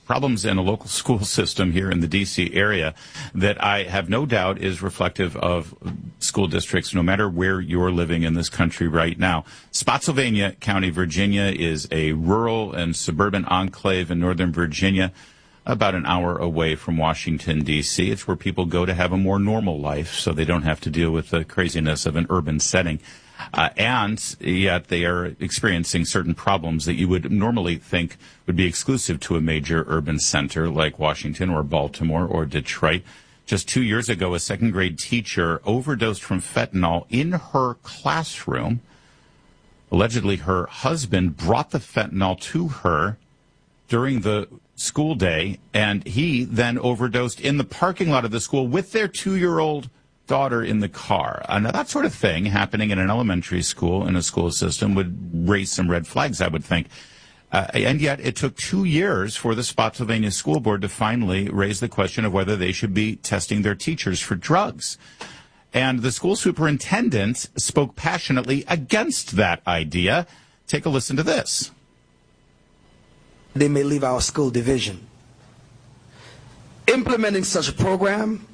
problems in a local school system here in the D.C. area that I have no doubt is reflective of school districts, no matter where you're living in this country right now. Spotsylvania County, Virginia, is a rural and suburban enclave in northern Virginia, about an hour away from Washington, D.C. It's where people go to have a more normal life, so they don't have to deal with the craziness of an urban setting. And yet they are experiencing certain problems that you would normally think would be exclusive to a major urban center like Washington or Baltimore or Detroit. Just 2 years ago, a second-grade teacher overdosed from fentanyl in her classroom. Allegedly, her husband brought the fentanyl to her during the school day, and he then overdosed in the parking lot of the school with their 2-year-old daughter in the car. Now, that sort of thing happening in an elementary school in a school system would raise some red flags, I would think. And yet it took 2 years for the Spotsylvania School Board to finally raise the question of whether they should be testing their teachers for drugs. And the school superintendent spoke passionately against that idea. Take a listen to this. They may leave our school division. Implementing such a program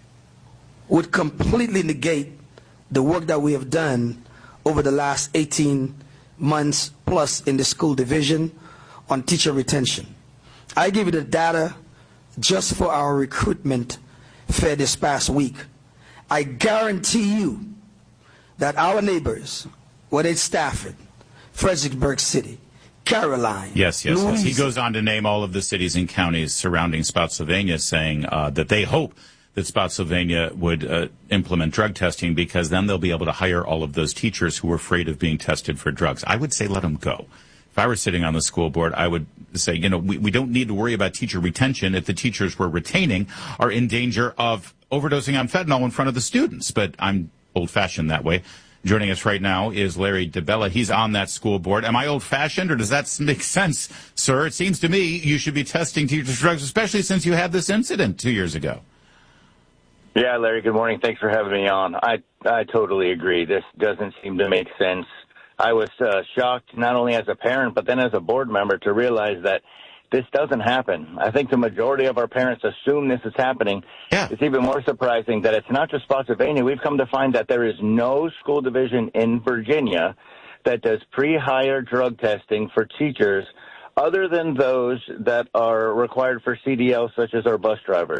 would completely negate the work that we have done over the last 18 months plus in the school division on teacher retention. I give you the data just for our recruitment fair this past week. I guarantee you that our neighbors, whether it's Stafford, Fredericksburg City, Caroline. Yes. He goes on to name all of the cities and counties surrounding Spotsylvania, saying that they hope that Spotsylvania would implement drug testing because then they'll be able to hire all of those teachers who are afraid of being tested for drugs. I would say let them go. If I were sitting on the school board, I would say, we don't need to worry about teacher retention if the teachers we're retaining are in danger of overdosing on fentanyl in front of the students. But I'm old-fashioned that way. Joining us right now is Larry DiBella. He's on that school board. Am I old-fashioned, or does that make sense, sir? It seems to me you should be testing teachers' drugs, especially since you had this incident 2 years ago. Yeah, Larry, good morning. Thanks for having me on. I totally agree. This doesn't seem to make sense. I was shocked not only as a parent, but then as a board member to realize that this doesn't happen. I think the majority of our parents assume this is happening. Yeah. It's even more surprising that it's not just Spotsylvania. We've come to find that there is no school division in Virginia that does pre-hire drug testing for teachers other than those that are required for CDL, such as our bus drivers.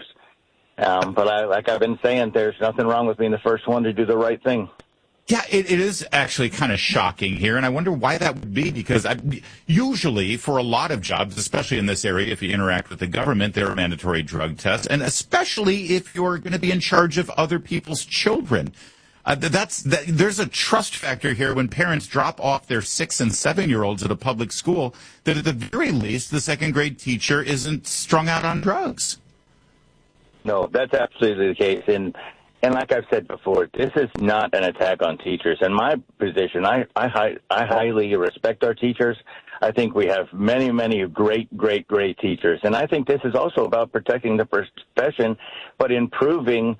But like I've been saying, there's nothing wrong with being the first one to do the right thing. Yeah, it is actually kind of shocking here, and I wonder why that would be, because usually for a lot of jobs, especially in this area, if you interact with the government, there are mandatory drug tests, and especially if you're going to be in charge of other people's children. There's a trust factor here when parents drop off their 6- and 7-year-olds at a public school, that at the very least the second-grade teacher isn't strung out on drugs. No, that's absolutely the case. And like I've said before, this is not an attack on teachers. In my position, I highly respect our teachers. I think we have many, many great teachers. And I think this is also about protecting the profession, but improving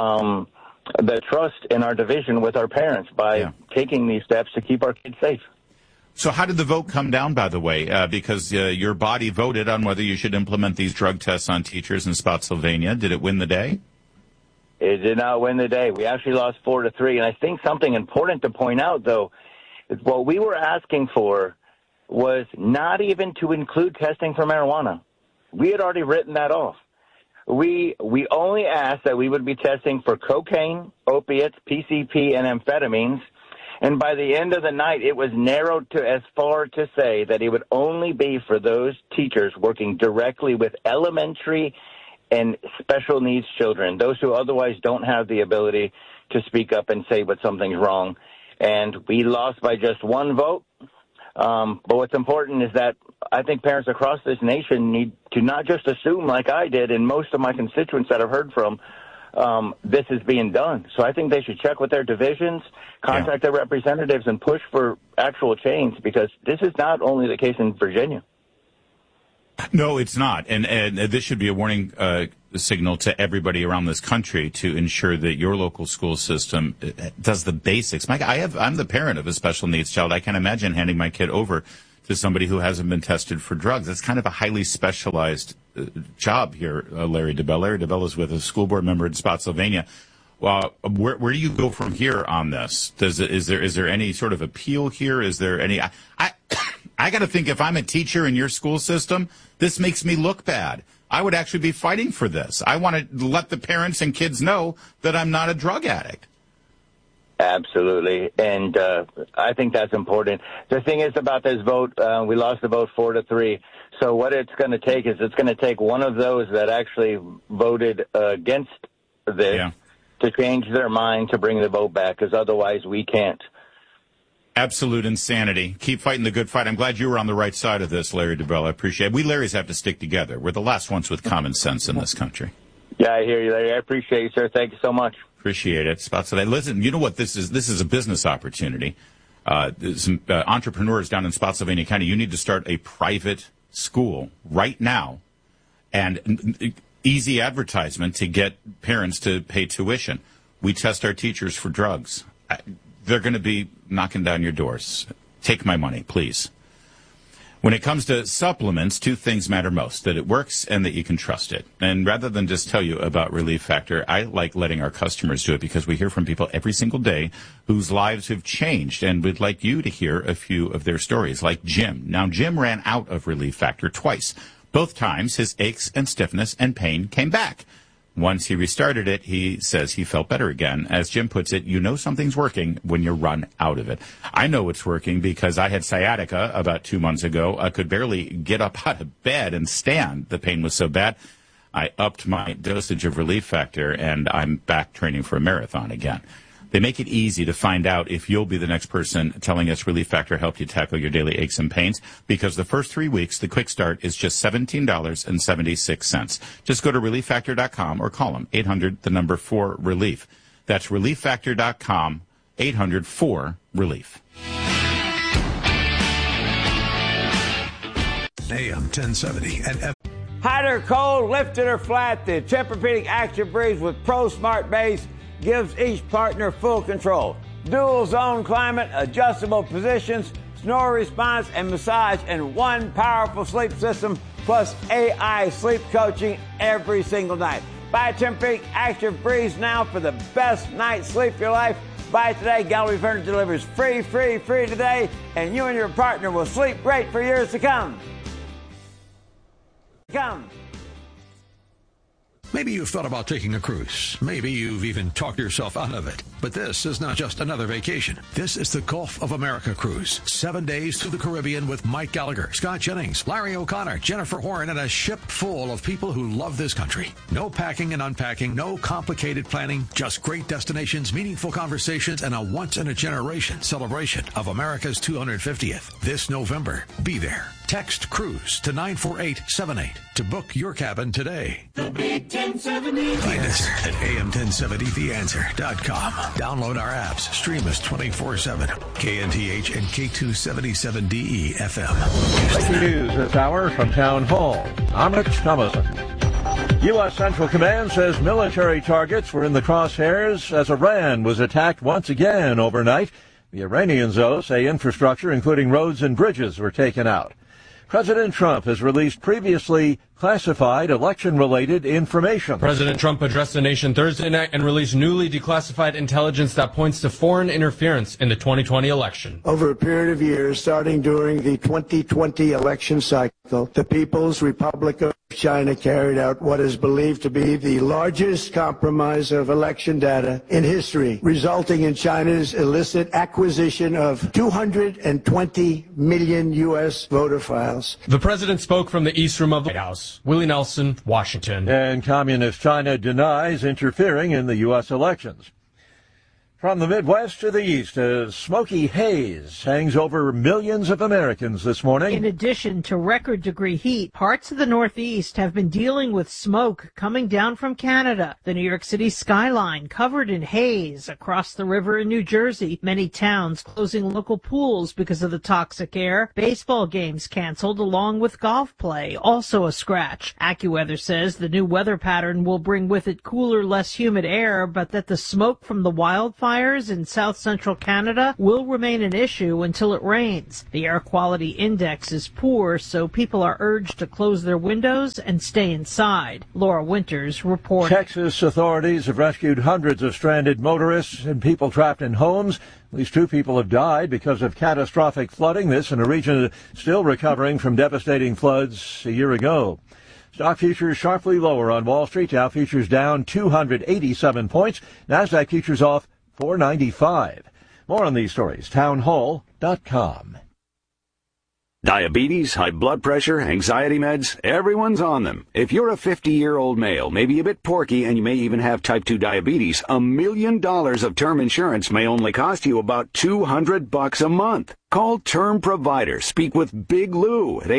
the trust in our division with our parents by taking these steps to keep our kids safe. So how did the vote come down, by the way? Because your body voted on whether you should implement these drug tests on teachers in Spotsylvania. Did it win the day? It did not win the day. We actually lost 4-3. And I think something important to point out, though, is what we were asking for was not even to include testing for marijuana. We had already written that off. We only asked that we would be testing for cocaine, opiates, PCP, and amphetamines. And by the end of the night, it was narrowed to as far to say that it would only be for those teachers working directly with elementary and special needs children, those who otherwise don't have the ability to speak up and say when something's wrong. And we lost by just one vote. But what's important is that I think parents across this nation need to not just assume, like I did and most of my constituents that I've heard from, this is being done. So I think they should check with their divisions, contact their representatives, and push for actual change, because this is not only the case in Virginia. No, it's not. And this should be a warning signal to everybody around this country to ensure that your local school system does the basics. Mike, I'm the parent of a special needs child. I can't imagine handing my kid over to somebody who hasn't been tested for drugs. That's kind of a highly specialized job here, Larry DeBell. Larry DeBell is with a school board member in Spotsylvania. Well, where do you go from here on this? Is there any sort of appeal here? Is there any? I got to think, if I'm a teacher in your school system, this makes me look bad. I would actually be fighting for this. I want to let the parents and kids know that I'm not a drug addict. Absolutely, and I think that's important. The thing is about this vote, we lost the vote 4-3. So what it's going to take is it's going to take one of those that actually voted against this to change their mind to bring the vote back, because otherwise we can't. Absolute insanity. Keep fighting the good fight. I'm glad you were on the right side of this, Larry DeBell. I appreciate it. We Larrys have to stick together. We're the last ones with common sense in this country. Yeah, I hear you, Larry. I appreciate you, sir. Thank you so much. Appreciate it. Spotsylvania. Listen, you know what this is? This is a business opportunity. Some entrepreneurs down in Spotsylvania County, you need to start a private school right now, and easy advertisement to get parents to pay tuition. We test our teachers for drugs. They're going to be knocking down your doors. Take my money, please. When it comes to supplements, two things matter most: that it works and that you can trust it. And rather than just tell you about Relief Factor, I like letting our customers do it, because we hear from people every single day whose lives have changed, and we'd like you to hear a few of their stories, like Jim. Now, Jim ran out of Relief Factor twice. Both times, his aches and stiffness and pain came back. Once he restarted it, he says he felt better again. As Jim puts it, you know something's working when you run out of it. I know it's working because I had sciatica about 2 months ago. I could barely get up out of bed and stand. The pain was so bad. I upped my dosage of Relief Factor, and I'm back training for a marathon again. They make it easy to find out if you'll be the next person telling us Relief Factor helped you tackle your daily aches and pains, because the first 3 weeks, the quick start is just $17.76. Just go to ReliefFactor.com or call them 800-4-RELIEF. That's ReliefFactor.com, 800-4-RELIEF. AM 1070 and Hot or cold, lifted or flat, the Tempur-Pedic Action Breeze with Pro Smart Base gives each partner full control. Dual zone climate, adjustable positions, snore response, and massage in one powerful sleep system, plus AI sleep coaching every single night. Buy Tempur-Pedic Action Breeze now for the best night's sleep of your life. Buy it today. Gallery Furniture delivers free today, and you and your partner will sleep great for years to come. maybe you've thought about taking a cruise. Maybe you've even talked yourself out of it. But this is not just another vacation. This is the Gulf of America cruise. 7 days through the Caribbean with Mike Gallagher, Scott Jennings, Larry O'Connor, Jennifer Horn, and a ship full of people who love this country. No packing and unpacking, no complicated planning, just great destinations, meaningful conversations, and a once-in-a-generation celebration of America's 250th. This November, be there. Text CRUISE to 94878 to book your cabin today. The Big 1070. Find us at am1070theanswer.com. Download our apps. Stream us 24/7. KNTH and K277DE FM. Breaking news this hour from Town Hall. I'm Rich Thomason. U.S. Central Command says military targets were in the crosshairs as Iran was attacked once again overnight. The Iranians, though, say infrastructure, including roads and bridges, were taken out. President Trump has released previously classified election-related information. President Trump addressed the nation Thursday night and released newly declassified intelligence that points to foreign interference in the 2020 election. Over a period of years, starting during the 2020 election cycle, the People's Republic of China carried out what is believed to be the largest compromise of election data in history, resulting in China's illicit acquisition of 220 million U.S. voter files. The president spoke from the East Room of the White House. Willie Nelson, Washington. And Communist China denies interfering in the U.S. elections. From the Midwest to the East, a smoky haze hangs over millions of Americans this morning. In addition to record-degree heat, parts of the Northeast have been dealing with smoke coming down from Canada. The New York City skyline covered in haze across the river in New Jersey. Many towns closing local pools because of the toxic air. Baseball games canceled along with golf play, also a scratch. AccuWeather says the new weather pattern will bring with it cooler, less humid air, but that the smoke from the wildfire wildfires in south central Canada will remain an issue until it rains. The air quality index is poor, so people are urged to close their windows and stay inside. Laura Winters reporting. Texas authorities have rescued hundreds of stranded motorists and people trapped in homes. At least 2 people have died because of catastrophic flooding. This in a region still recovering from devastating floods a year ago. Stock futures sharply lower on Wall Street. Dow futures down 287 points. Nasdaq futures off 495. More on these stories, townhall.com. Diabetes, high blood pressure, anxiety meds, everyone's on them. If you're a 50-year-old male, maybe a bit porky, and you may even have type 2 diabetes, $1 million of term insurance may only cost you about $200 a month. Call Term Provider. Speak with Big Lou at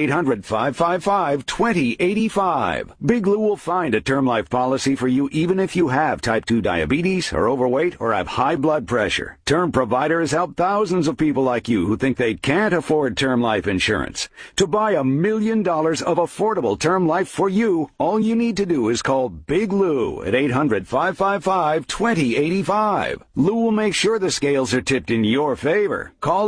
800-555-2085. Big Lou will find a term life policy for you even if you have type 2 diabetes, are overweight, or have high blood pressure. Term Provider has helped thousands of people like you who think they can't afford term life insurance. To buy $1 million of affordable term life for you, all you need to do is call Big Lou at 800-555-2085. Lou will make sure the scales are tipped in your favor. Call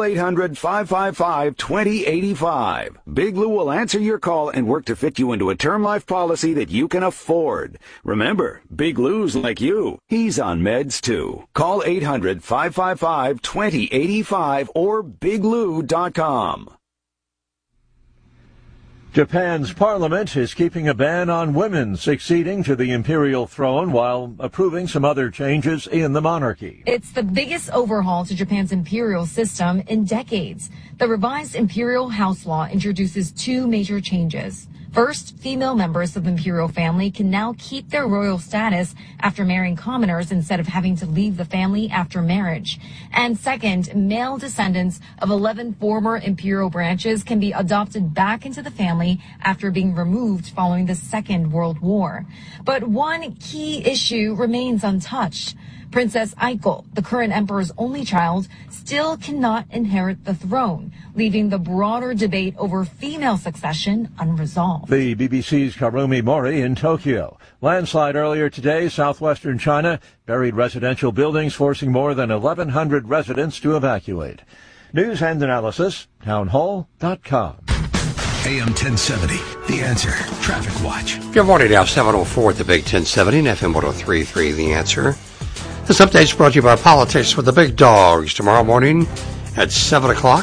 800-555-2085. Big Lou will answer your call and work to fit you into a term life policy that you can afford. Remember, Big Lou's like you. He's on meds too. Call 800-555-2085 or biglou.com. Japan's parliament is keeping a ban on women succeeding to the imperial throne while approving some other changes in the monarchy. It's the biggest overhaul to Japan's imperial system in decades. The revised imperial house law introduces 2 major changes. First, female members of the imperial family can now keep their royal status after marrying commoners instead of having to leave the family after marriage. And second, male descendants of 11 former imperial branches can be adopted back into the family after being removed following the Second World War. But one key issue remains untouched. Princess Aiko, the current emperor's only child, still cannot inherit the throne, leaving the broader debate over female succession unresolved. The BBC's Karumi Mori in Tokyo. Landslide earlier today, southwestern China, buried residential buildings forcing more than 1,100 residents to evacuate. News and analysis, townhall.com. AM 1070, The Answer, Traffic Watch. Good morning, now 7:04 at the Big 1070 and FM 103.3, The Answer. This update is brought to you by Politics with the Big Dogs tomorrow morning at 7 o'clock,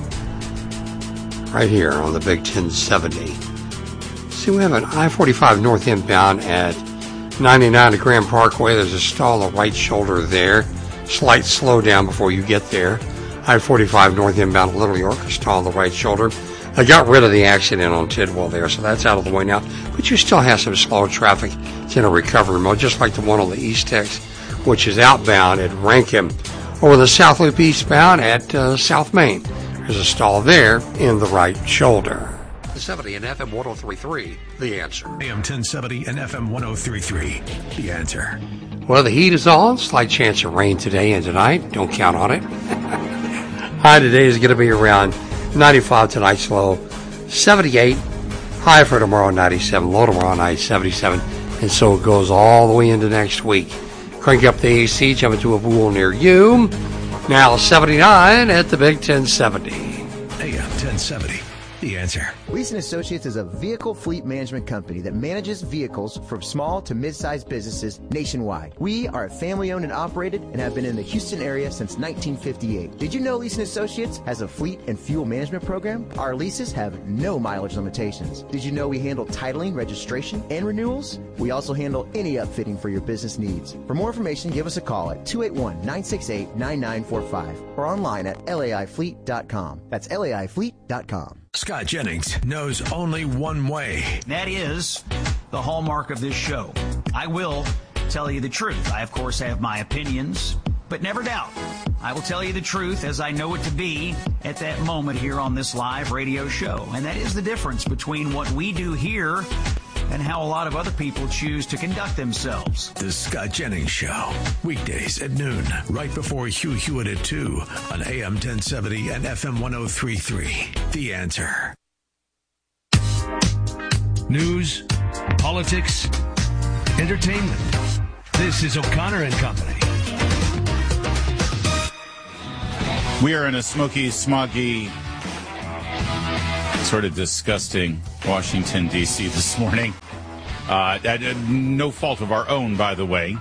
right here on the Big 1070. See, we have an I-45 north inbound at 99 to Grand Parkway. There's a stall at White Shoulder there. Slight slowdown before you get there. I-45 north inbound at Little York, a stall at the White Shoulder. I got rid of the accident on Tidwell there, so that's out of the way now. But you still have some slow traffic. It's in a recovery mode, just like the one on the East Tex, which is outbound at Rankin, or the South Loop eastbound at South Main. There's a stall there in the right shoulder. 70 and FM 103.3, The Answer. AM 1070 and FM 103.3, The Answer. Well, the heat is on. Slight chance of rain today and tonight. Don't count on it. High today is going to be around 95 tonight's low, 78. High for tomorrow, 97. Low tomorrow night, 77. And so it goes all the way into next week. Crank up the AC, jump into a pool near you. Now 79 at the Big 1070. AM 1070, The Answer. Leeson Associates is a vehicle fleet management company that manages vehicles from small to mid-sized businesses nationwide. We are family-owned and operated and have been in the Houston area since 1958. Did you know Leeson Associates has a fleet and fuel management program? Our leases have no mileage limitations. Did you know we handle titling, registration, and renewals? We also handle any upfitting for your business needs. For more information, give us a call at 281-968-9945 or online at laifleet.com. That's laifleet.com. Scott Jennings knows only one way. That is the hallmark of this show. I will tell you the truth. I, of course, have my opinions, but never doubt. I will tell you the truth as I know it to be at that moment here on this live radio show. And that is the difference between what we do here and how a lot of other people choose to conduct themselves. The Scott Jennings Show, weekdays at noon, right before Hugh Hewitt at 2 on AM 1070 and FM 103.3. The Answer. News, politics, entertainment. This is O'Connor and Company. We are in a smoky, smoggy, sort of disgusting Washington, D.C. this morning. No fault of our own, by the way.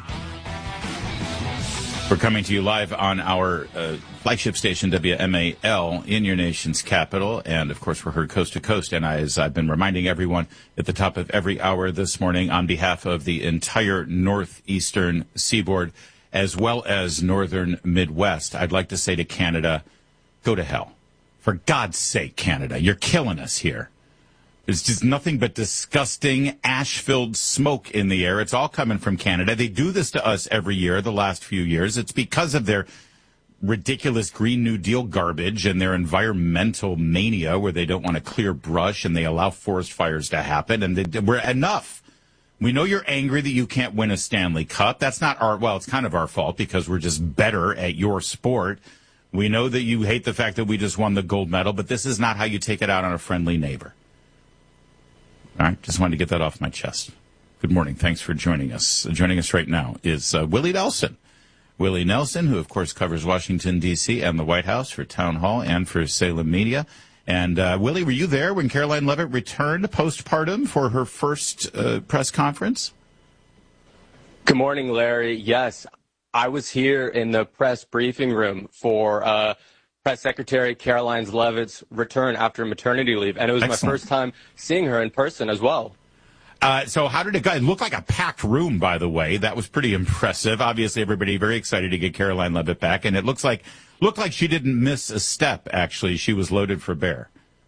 We're coming to you live on our flagship station, WMAL, in your nation's capital. And, of course, we're heard coast to coast. And as I've been reminding everyone at the top of every hour this morning, on behalf of the entire northeastern seaboard, as well as northern Midwest, I'd like to say to Canada, go to hell. For God's sake, Canada, you're killing us here. There's just nothing but disgusting, ash-filled smoke in the air. It's all coming from Canada. They do this to us every year, the last few years. It's because of their ridiculous Green New Deal garbage and their environmental mania where they don't want to clear brush and they allow forest fires to happen. And we're enough. We know you're angry that you can't win a Stanley Cup. That's not it's kind of our fault because we're just better at your sport. We know that you hate the fact that we just won the gold medal, but this is not how you take it out on a friendly neighbor. All right, just wanted to get that off my chest. Good morning. Thanks for joining us. Joining us right now is Willie Nelson. Willie Nelson, who, of course, covers Washington, D.C. and the White House for Town Hall and for Salem Media. And, Willie, were you there when Caroline Leavitt returned postpartum for her first press conference? Good morning, Larry. Yes, I was here in the press briefing room for Press Secretary Caroline Leavitt's return after maternity leave. And it was Excellent. My first time seeing her in person as well. So how did it go? It looked like a packed room, by the way. That was pretty impressive. Obviously, everybody very excited to get Caroline Leavitt back. And it looked like she didn't miss a step, actually. She was loaded for bear.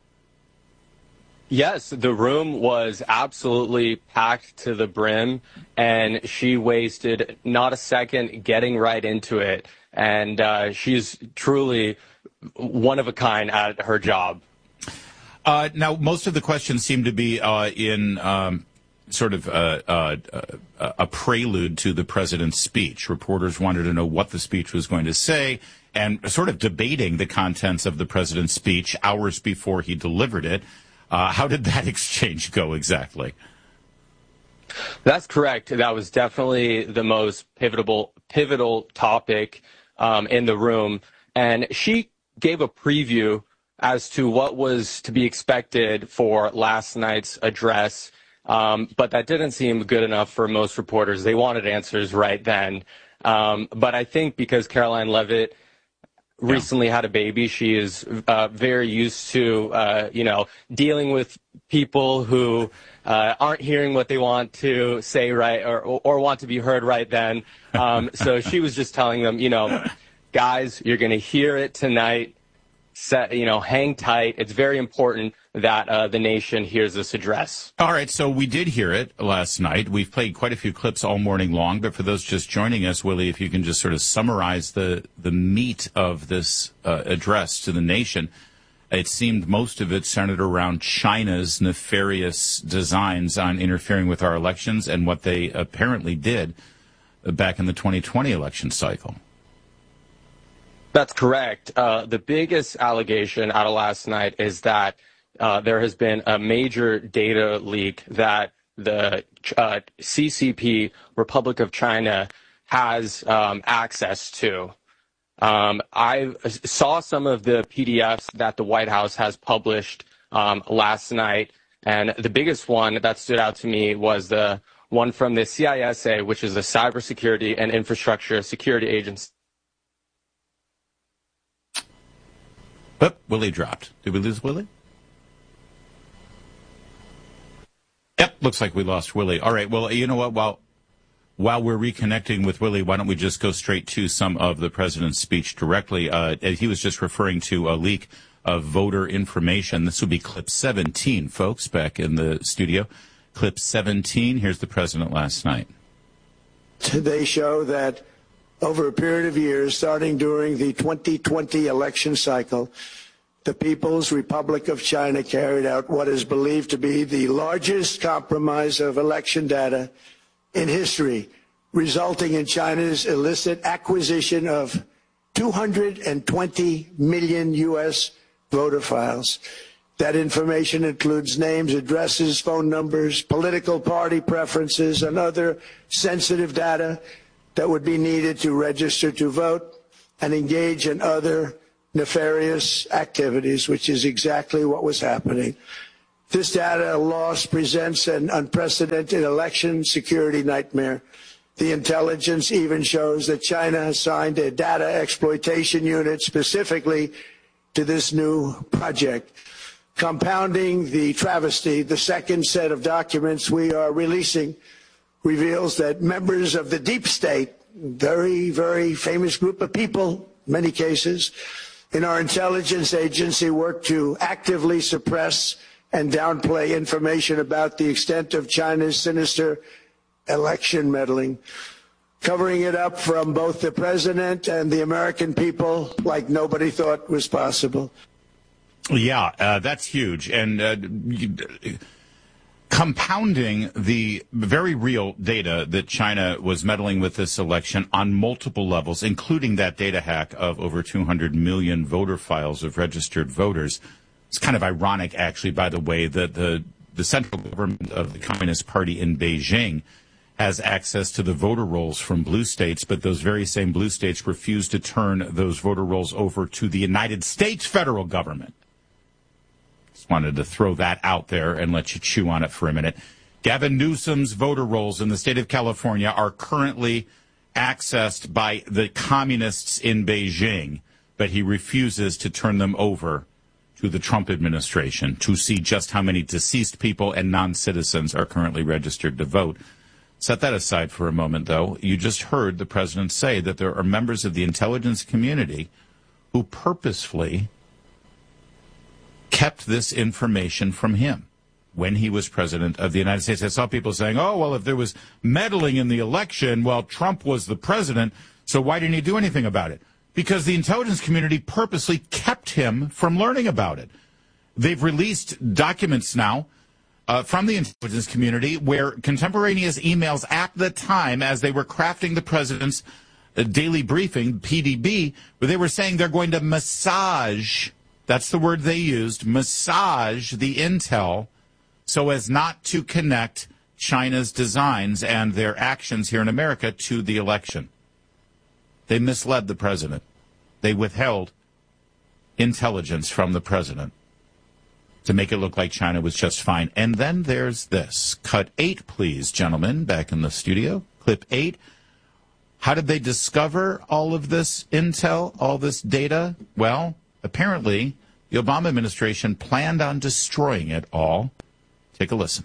Yes, the room was absolutely packed to the brim, and she wasted not a second getting right into it. And she's truly one of a kind at her job. Now, most of the questions seem to be in sort of a prelude to the president's speech. Reporters wanted to know what the speech was going to say and sort of debating the contents of the president's speech hours before he delivered it. How did that exchange go exactly? That's correct. That was definitely the most pivotal topic in the room. And she gave a preview as to what was to be expected for last night's address. But that didn't seem good enough for most reporters. They wanted answers right then. But I think because Caroline Leavitt recently had a baby, she is very used to, dealing with people who aren't hearing what they want to say right or want to be heard right then. So she was just telling them, guys, you're going to hear it tonight. Hang tight. It's very important that the nation hears this address. All right, so we did hear it last night. We've played quite a few clips all morning long, but for those just joining us, Willie, if you can just sort of summarize the meat of this address to the nation. It seemed most of it centered around China's nefarious designs on interfering with our elections and what they apparently did back in the 2020 election cycle. That's correct. The biggest allegation out of last night is that there has been a major data leak that the CCP, Republic of China, has access to. I saw some of the PDFs that the White House has published last night, and the biggest one that stood out to me was the one from the CISA, which is the Cybersecurity and Infrastructure Security Agency. But Willie dropped. Did we lose Willie? Yep, looks like we lost Willie. All right, well, you know what? While we're reconnecting with Willie, why don't we just go straight to some of the president's speech directly? He was just referring to a leak of voter information. This would be clip 17, folks, back in the studio. Clip 17. Here's the president last night. They show that over a period of years, starting during the 2020 election cycle, the People's Republic of China carried out what is believed to be the largest compromise of election data in history, resulting in China's illicit acquisition of 220 million U.S. voter files. That information includes names, addresses, phone numbers, political party preferences, and other sensitive data that would be needed to register to vote and engage in other nefarious activities, which is exactly what was happening. This data loss presents an unprecedented election security nightmare. The intelligence even shows that China has signed a data exploitation unit specifically to this new project. Compounding the travesty, the second set of documents we are releasing reveals that members of the deep state, very, very famous group of people, in many cases, in our intelligence agency work to actively suppress and downplay information about the extent of China's sinister election meddling, covering it up from both the president and the American people like nobody thought was possible. Yeah, that's huge. And compounding the very real data that China was meddling with this election on multiple levels, including that data hack of over 200 million voter files of registered voters. It's kind of ironic, actually, by the way, that the central government of the Communist Party in Beijing has access to the voter rolls from blue states, but those very same blue states refuse to turn those voter rolls over to the United States federal government. Just wanted to throw that out there and let you chew on it for a minute. Gavin Newsom's voter rolls in the state of California are currently accessed by the communists in Beijing, but he refuses to turn them over to the Trump administration to see just how many deceased people and non-citizens are currently registered to vote. Set that aside for a moment, though. You just heard the president say that there are members of the intelligence community who purposefully kept this information from him when he was president of the United States. I saw people saying, oh, well, if there was meddling in the election, well, Trump was the president, so why didn't he do anything about it? Because the intelligence community purposely kept him from learning about it. They've released documents now from the intelligence community where contemporaneous emails at the time as they were crafting the president's daily briefing, PDB, where they were saying they're going to massage, that's the word they used, massage the intel so as not to connect China's designs and their actions here in America to the election. They misled the president. They withheld intelligence from the president to make it look like China was just fine. And then there's this. Cut 8, please, gentlemen, back in the studio. Clip 8. How did they discover all of this intel, all this data? Well, apparently, the Obama administration planned on destroying it all. Take a listen.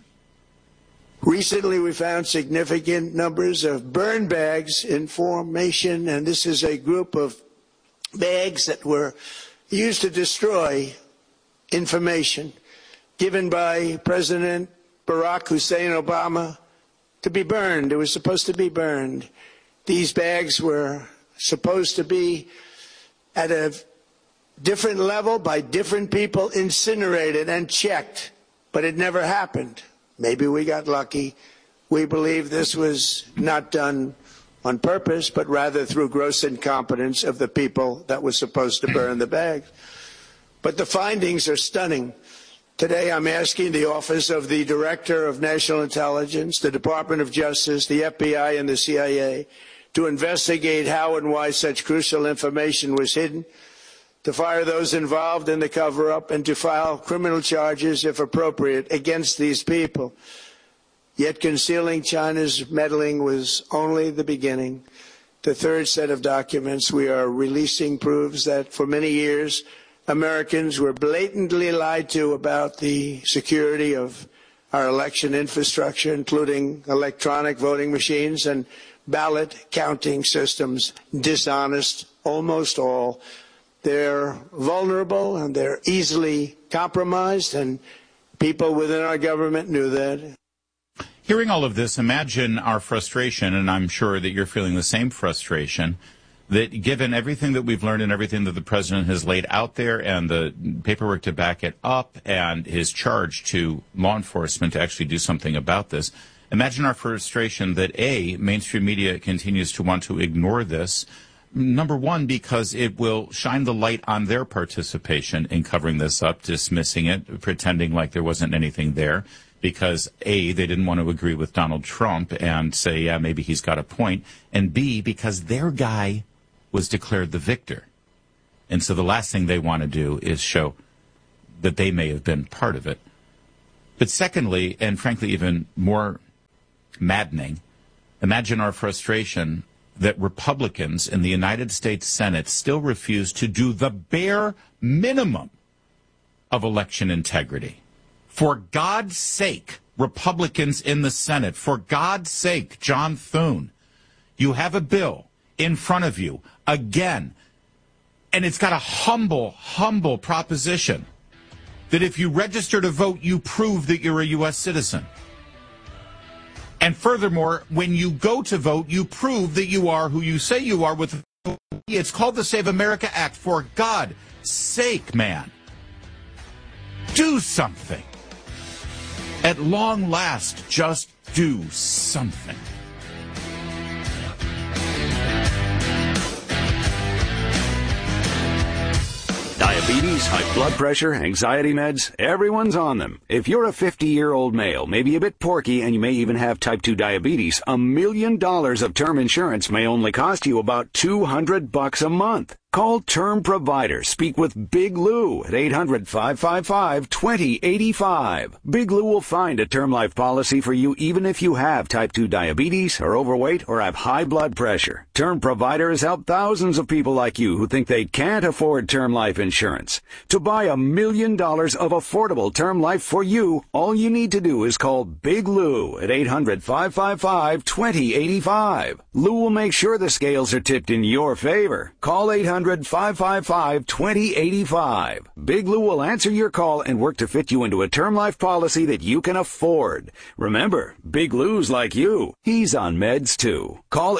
Recently, we found significant numbers of burn bags in formation, and this is a group of bags that were used to destroy information given by President Barack Hussein Obama to be burned. It was supposed to be burned. These bags were supposed to be at a different level by different people, incinerated and checked, but it never happened. Maybe we got lucky. We believe this was not done on purpose, but rather through gross incompetence of the people that were supposed to burn the bags. But the findings are stunning. Today I'm asking the Office of the Director of National Intelligence, the Department of Justice, the FBI, and the CIA to investigate how and why such crucial information was hidden, to fire those involved in the cover-up, and to file criminal charges, if appropriate, against these people. Yet concealing China's meddling was only the beginning. The third set of documents we are releasing proves that for many years, Americans were blatantly lied to about the security of our election infrastructure, including electronic voting machines and ballot counting systems. Dishonest, almost all. They're vulnerable and they're easily compromised, and people within our government knew that. Hearing all of this, imagine our frustration, and I'm sure that you're feeling the same frustration, that given everything that we've learned and everything that the president has laid out there and the paperwork to back it up and his charge to law enforcement to actually do something about this, imagine our frustration that, A, mainstream media continues to want to ignore this. Number one, because it will shine the light on their participation in covering this up, dismissing it, pretending like there wasn't anything there. Because, A, they didn't want to agree with Donald Trump and say, yeah, maybe he's got a point. And B, because their guy was declared the victor. And so the last thing they want to do is show that they may have been part of it. But secondly, and frankly even more maddening, imagine our frustration that Republicans in the United States Senate still refuse to do the bare minimum of election integrity. For God's sake, Republicans in the Senate, for God's sake, John Thune, you have a bill in front of you again, and it's got a humble proposition that if you register to vote, you prove that you're a U.S. citizen. And furthermore, when you go to vote, you prove that you are who you say you are with. It's called the Save America Act. For God's sake, man, do something. At long last, just do something. Diabetes, high blood pressure, anxiety meds, everyone's on them. If you're a 50-year-old male, maybe a bit porky, and you may even have type 2 diabetes, $1 million of term insurance may only cost you about $200 a month. Call Term Provider. Speak with Big Lou at 800-555-2085. Big Lou will find a term life policy for you even if you have type 2 diabetes, are overweight, or have high blood pressure. Term Provider has helped thousands of people like you who think they can't afford term life insurance. To buy $1 million of affordable term life for you, all you need to do is call Big Lou at 800-555-2085. Lou will make sure the scales are tipped in your favor. Call 800-555-2085. Big Lou will answer your call and work to fit you into a term life policy that you can afford. Remember, Big Lou's like you. He's on meds too. Call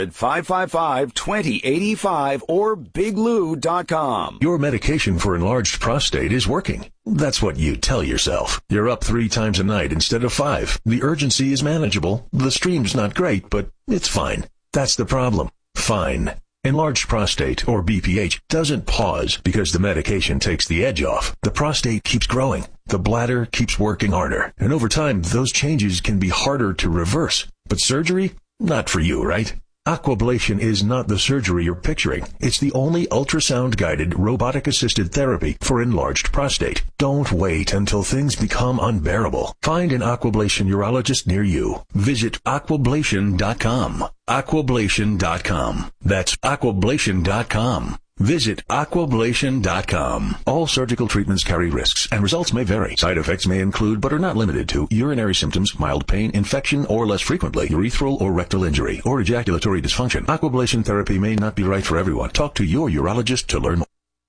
800-555-2085 or biglou.com. Your medication for enlarged prostate is working. That's what you tell yourself. You're up 3 times a night instead of 5. The urgency is manageable. The stream's not great, but it's fine. That's the problem. Fine. Enlarged prostate, or BPH, doesn't pause because the medication takes the edge off. The prostate keeps growing. The bladder keeps working harder. And over time, those changes can be harder to reverse. But surgery? Not for you, right? Aquablation is not the surgery you're picturing. It's the only ultrasound-guided, robotic-assisted therapy for enlarged prostate. Don't wait until things become unbearable. Find an Aquablation urologist near you. Visit aquablation.com. Aquablation.com. That's aquablation.com. Visit aquablation.com. All surgical treatments carry risks, and results may vary. Side effects may include, but are not limited to, urinary symptoms, mild pain, infection, or less frequently, urethral or rectal injury, or ejaculatory dysfunction. Aquablation therapy may not be right for everyone. Talk to your urologist to learn more.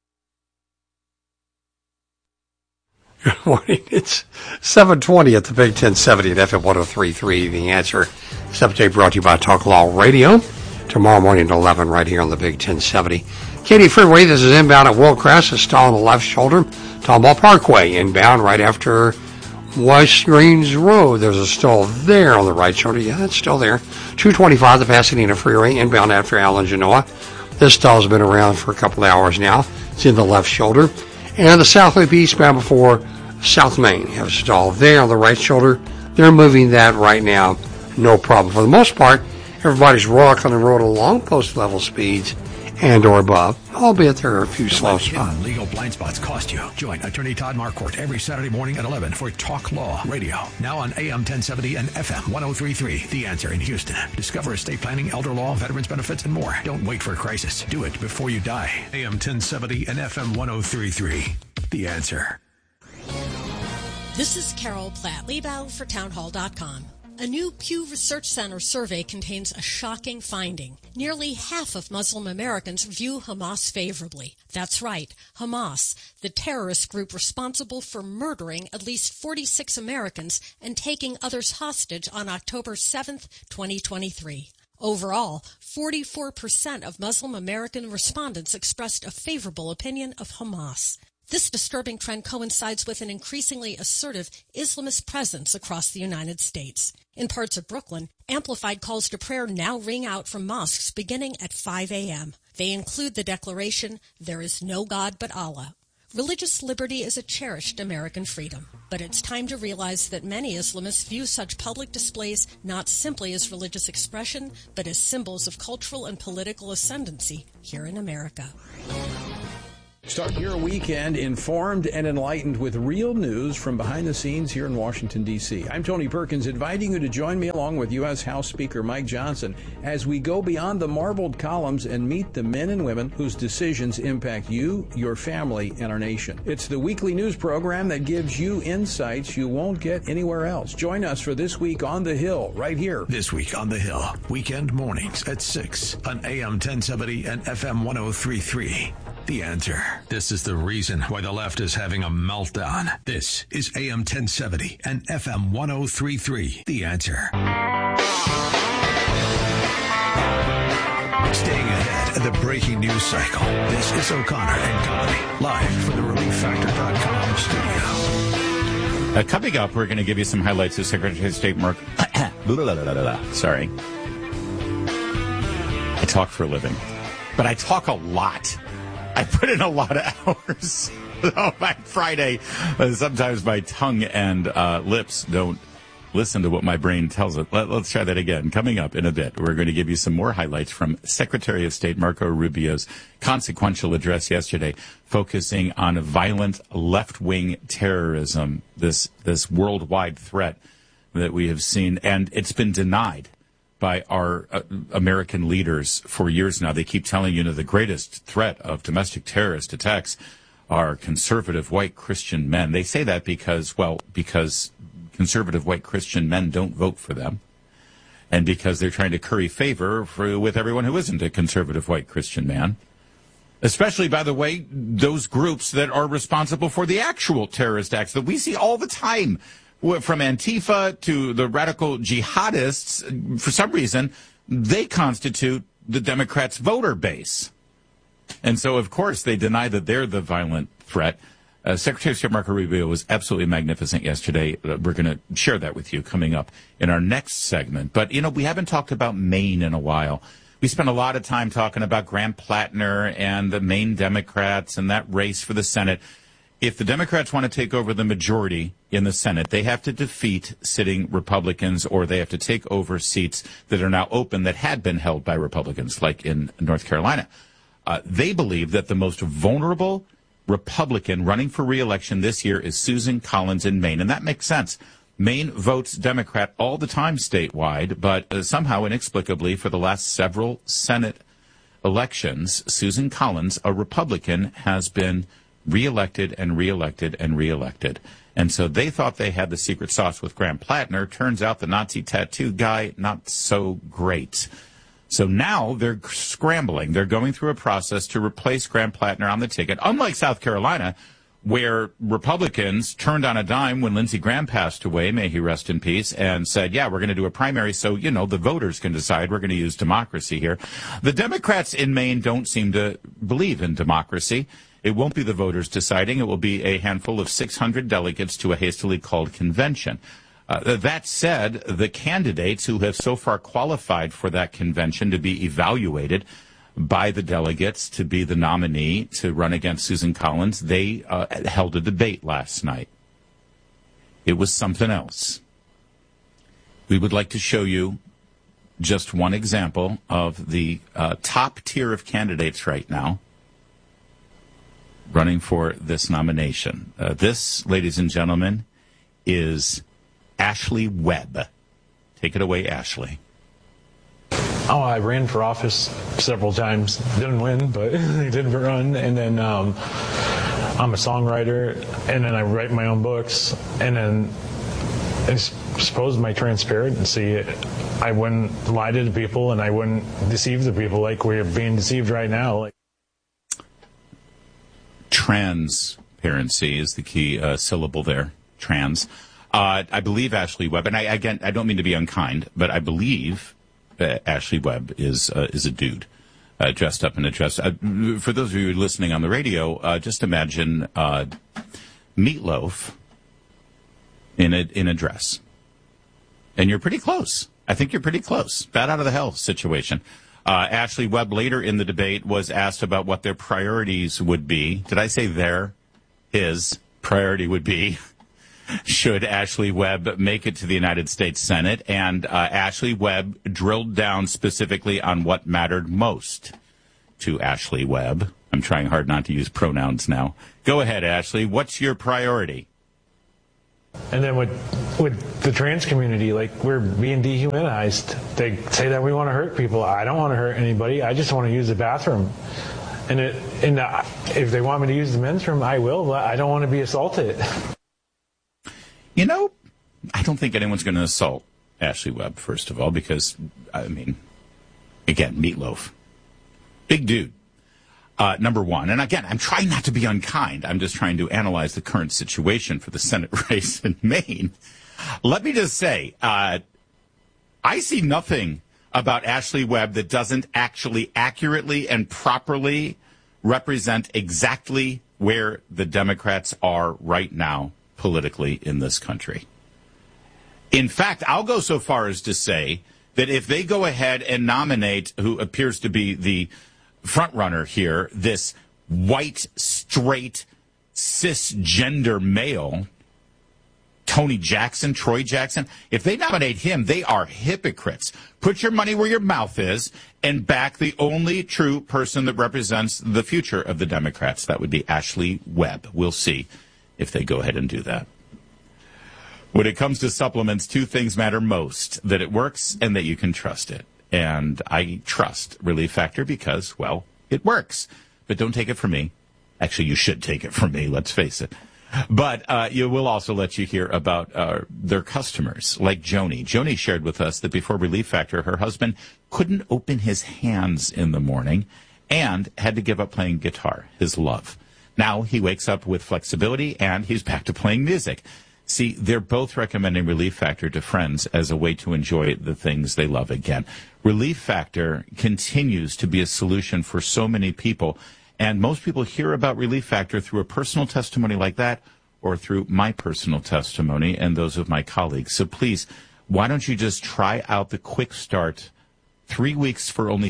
Good morning. It's 7:20 at the Big 1070 at FM 103.3. The Answer. This update brought to you by Talk Law Radio. Tomorrow morning at 11 right here on the Big 1070. Katy Freeway, this is inbound at Willcrest. A stall on the left shoulder. Tomball Parkway, inbound right after West Greens Road. There's a stall there on the right shoulder. Yeah, that's still there. 225, the Pasadena Freeway, inbound after Allen Genoa. This stall's been around for a couple of hours now. It's in the left shoulder. And the South Loop eastbound before South Main. You have a stall there on the right shoulder. They're moving that right now. No problem. For the most part, everybody's rocking the road along post level speeds and or above, albeit there are a few slow spots. Legal blind spots cost you. Join attorney Todd Marquardt every Saturday morning at 11 for Talk Law Radio. Now on AM 1070 and FM 103.3. The Answer in Houston. Discover estate planning, elder law, veterans benefits, and more. Don't wait for a crisis. Do it before you die. AM 1070 and FM 103.3. The Answer. This is Carol Platt-Liebau for townhall.com. A new Pew Research Center survey contains a shocking finding. Nearly half of Muslim Americans view Hamas favorably. That's right, Hamas, the terrorist group responsible for murdering at least 46 Americans and taking others hostage on October 7th, 2023. Overall, 44% of Muslim American respondents expressed a favorable opinion of Hamas. This disturbing trend coincides with an increasingly assertive Islamist presence across the United States. In parts of Brooklyn, amplified calls to prayer now ring out from mosques beginning at 5 a.m. They include the declaration, "There is no God but Allah." Religious liberty is a cherished American freedom, but it's time to realize that many Islamists view such public displays not simply as religious expression, but as symbols of cultural and political ascendancy here in America. Start your weekend informed and enlightened with real news from behind the scenes here in Washington, D.C. I'm Tony Perkins, inviting you to join me along with U.S. House Speaker Mike Johnson as we go beyond the marbled columns and meet the men and women whose decisions impact you, your family, and our nation. It's the weekly news program that gives you insights you won't get anywhere else. Join us for This Week on the Hill, right here. This Week on the Hill, weekend mornings at 6 on AM 1070 and FM 103.3. The Answer. This is the reason why the left is having a meltdown. This is AM 1070 and FM 103.3. The Answer. Staying ahead of the breaking news cycle. This is O'Connor and Company, live from the ReliefFactor.com studio. Coming up, we're going to give you some highlights of Secretary of State Mark. Sorry. I talk for a living, but I talk a lot. I put in a lot of hours. By Friday, sometimes my tongue and lips don't listen to what my brain tells it. Let's try that again. Coming up in a bit, we're going to give you some more highlights from Secretary of State Marco Rubio's consequential address yesterday, focusing on violent left-wing terrorism, this worldwide threat that we have seen, and it's been denied by our American leaders for years now. They keep telling you, the greatest threat of domestic terrorist attacks are conservative white Christian men. They say that because conservative white Christian men don't vote for them, and because they're trying to curry favor with everyone who isn't a conservative white Christian man. Especially, by the way, those groups that are responsible for the actual terrorist acts that we see all the time. From Antifa to the radical jihadists, for some reason, they constitute the Democrats' voter base. And so, of course, they deny that they're the violent threat. Secretary of State Marco Rubio was absolutely magnificent yesterday. We're going to share that with you coming up in our next segment. But, we haven't talked about Maine in a while. We spent a lot of time talking about Graham Plattner and the Maine Democrats and that race for the Senate. If the Democrats want to take over the majority in the Senate, they have to defeat sitting Republicans, or they have to take over seats that are now open that had been held by Republicans, like in North Carolina. They believe that the most vulnerable Republican running for re-election this year is Susan Collins in Maine, and that makes sense. Maine votes Democrat all the time statewide, but somehow, inexplicably, for the last several Senate elections, Susan Collins, a Republican, has been reelected and reelected and reelected. And so they thought they had the secret sauce with Graham Plattner. Turns out the Nazi tattoo guy, not so great. So now they're scrambling. They're going through a process to replace Graham Plattner on the ticket. Unlike South Carolina, where Republicans turned on a dime when Lindsey Graham passed away, may he rest in peace, and said, yeah, we're going to do a primary so, the voters can decide. We're going to use democracy here. The Democrats in Maine don't seem to believe in democracy. It won't be the voters deciding. It will be a handful of 600 delegates to a hastily called convention. That said, the candidates who have so far qualified for that convention to be evaluated by the delegates to be the nominee to run against Susan Collins, they held a debate last night. It was something else. We would like to show you just one example of the top tier of candidates right now running for this nomination. This, ladies and gentlemen, is Ashley Webb. Take it away, Ashley. Oh, I ran for office several times. Didn't win, but I did run. And then I'm a songwriter, and then I write my own books. And then I suppose my transparency, I wouldn't lie to the people, and I wouldn't deceive the people like we're being deceived right now. Transparency is the key syllable there. Trans. I believe Ashley Webb, and I don't mean to be unkind, but I believe Ashley Webb is a dude dressed up in a dress. For those of you listening on the radio, just imagine Meatloaf in a dress, and you're pretty close. I think you're pretty close. Bat out of the hell situation. Ashley Webb later in the debate was asked about what their priorities would be. Did I say his priority would be? Should Ashley Webb make it to the United States Senate? And Ashley Webb drilled down specifically on what mattered most to Ashley Webb. I'm trying hard not to use pronouns now. Go ahead, Ashley. What's your priority? And then with the trans community, like, we're being dehumanized. They say that we want to hurt people. I don't want to hurt anybody. I just want to use the bathroom. And if they want me to use the men's room, I will, but I don't want to be assaulted. You know, I don't think anyone's going to assault Ashley Webb, first of all, because, I mean, again, Meatloaf. Big dude. Number one. And again, I'm trying not to be unkind. I'm just trying to analyze the current situation for the Senate race in Maine. Let me just say, I see nothing about Ashley Webb that doesn't actually accurately and properly represent exactly where the Democrats are right now politically in this country. In fact, I'll go so far as to say that if they go ahead and nominate who appears to be the front runner here, this white, straight, cisgender male, Troy Jackson, if they nominate him, they are hypocrites. Put your money where your mouth is and back the only true person that represents the future of the Democrats. That would be Ashley Webb. We'll see if they go ahead and do that. When it comes to supplements, two things matter most: that it works and that you can trust it. And I trust Relief Factor because, well, it works. But don't take it from me. Actually, you should take it from me, let's face it. But you will also let you hear about their customers, like Joni. Joni shared with us that before Relief Factor, her husband couldn't open his hands in the morning and had to give up playing guitar, his love. Now he wakes up with flexibility and he's back to playing music. See, they're both recommending Relief Factor to friends as a way to enjoy the things they love again. Relief Factor continues to be a solution for so many people, and most people hear about Relief Factor through a personal testimony like that or through my personal testimony and those of my colleagues. So please, why don't you just try out the Quick Start 3 weeks for only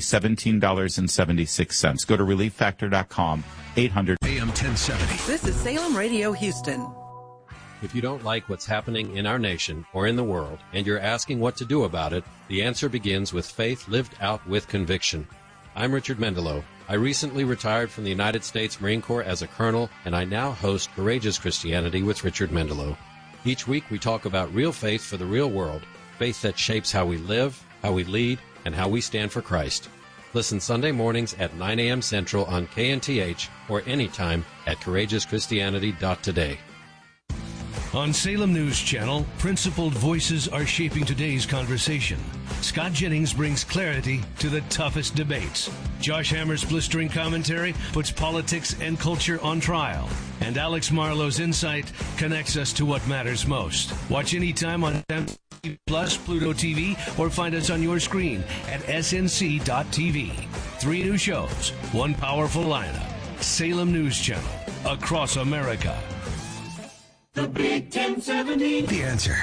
$17.76. Go to ReliefFactor.com, 800 AM 1070. This is Salem Radio Houston. If you don't like what's happening in our nation or in the world, and you're asking what to do about it, the answer begins with faith lived out with conviction. I'm Richard Mendelow. I recently retired from the United States Marine Corps as a colonel, and I now host Courageous Christianity with Richard Mendelow. Each week we talk about real faith for the real world, faith that shapes how we live, how we lead, and how we stand for Christ. Listen Sunday mornings at 9 a.m. Central on KNTH or anytime at CourageousChristianity.today. On Salem News Channel, principled voices are shaping today's conversation. Scott Jennings brings clarity to the toughest debates. Josh Hammer's blistering commentary puts politics and culture on trial. And Alex Marlowe's insight connects us to what matters most. Watch anytime on MTV Plus, Pluto TV, or find us on your screen at snc.tv. 3 new shows, 1 powerful lineup. Salem News Channel, across America. The Big 1070. The Answer.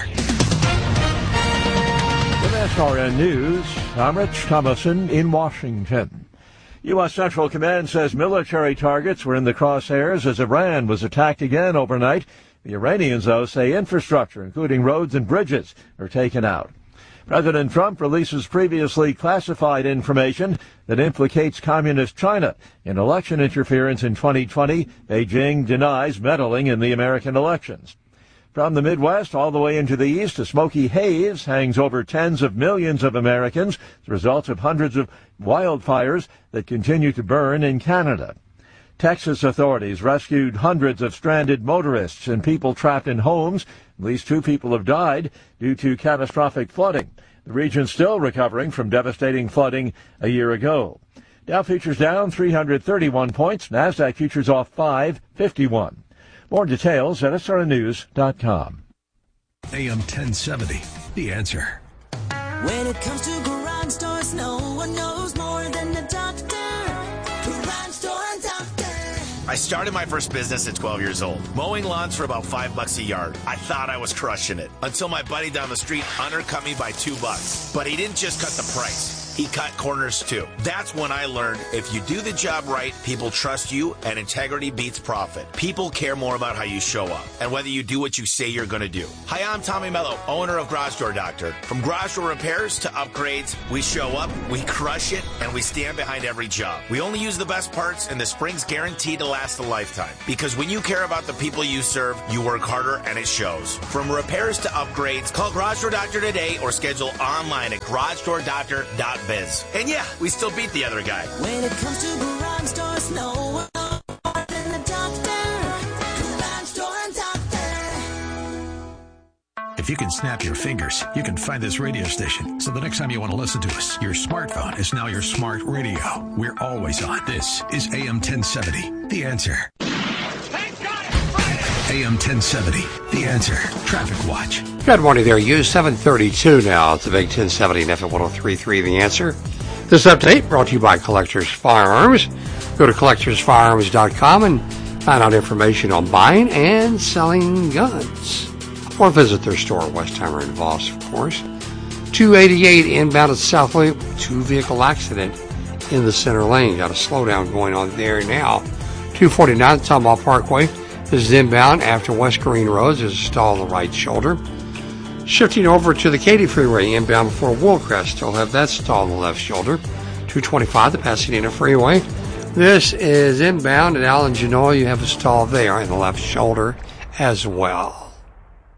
With SRN News, I'm Rich Thomason in Washington. U.S. Central Command says military targets were in the crosshairs as Iran was attacked again overnight. The Iranians, though, say infrastructure, including roads and bridges, are taken out. President Trump releases previously classified information that implicates Communist China in election interference in 2020. Beijing denies meddling in the American elections. From the Midwest all the way into the East, a smoky haze hangs over tens of millions of Americans as a result of hundreds of wildfires that continue to burn in Canada. Texas authorities rescued hundreds of stranded motorists and people trapped in homes. At least 2 people have died due to catastrophic flooding. The region's still recovering from devastating flooding a year ago. Dow futures down 331 points. NASDAQ futures off 551. More details at srnews.com. AM 1070, The Answer. When it comes to garage doors, no one knows more than the doctor. Garage Door Doctor. I started my first business at 12 years old, mowing lawns for about $5 a yard. I thought I was crushing it until my buddy down the street undercut me by $2. But he didn't just cut the price. he cut corners too. That's when I learned if you do the job right, people trust you, and integrity beats profit. People care more about how you show up and whether you do what you say you're going to do. Hi, I'm Tommy Mello, owner of Garage Door Doctor. From garage door repairs to upgrades, we show up, we crush it, and we stand behind every job. We only use the best parts, and the spring's guaranteed to last a lifetime. Because when you care about the people you serve, you work harder, and it shows. From repairs to upgrades, call Garage Door Doctor today or schedule online at garagedoordoctor.biz. And yeah, we still beat the other guy. When it comes to garage doors, no one knows more than the doctor. Garage Door Doctor. If you can snap your fingers, you can find this radio station. So the next time you want to listen to us, your smartphone is now your smart radio. We're always on. This is AM 1070, The Answer. AM 1070, The Answer. Traffic Watch. Good morning there, you. 7:32 now. It's the Big 1070 and FM 103.3, The Answer. This update brought to you by Collectors Firearms. Go to collectorsfirearms.com and find out information on buying and selling guns. Or visit their store, Westheimer and Voss, of course. 288 inbound at South Loop. 2-vehicle accident in the center lane. Got a slowdown going on there now. 249 Tomahawk Parkway. This is inbound after West Green Roads. There's a stall on the right shoulder. Shifting over to the Katy Freeway, inbound before Woolcrest. Still have that stall on the left shoulder. 225, the Pasadena Freeway. This is inbound at Allen Genoa. You have a stall there on the left shoulder as well.